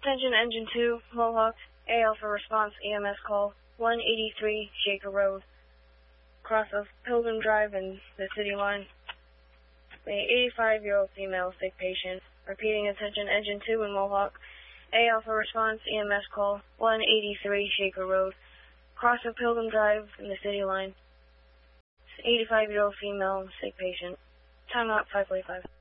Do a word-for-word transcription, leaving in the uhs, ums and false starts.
Attention Engine two, Mohawk, A Alpha Response E M S call, one eighty-three Shaker Road, cross of Pilgrim Drive and the city line. A eighty-five-year-old female sick patient. Repeating, attention Engine two in Mohawk, A Alpha Response E M S call, one eighty-three Shaker Road, cross of Pilgrim Drive and the city line. eighty-five-year-old female sick patient. Timeout five forty-five.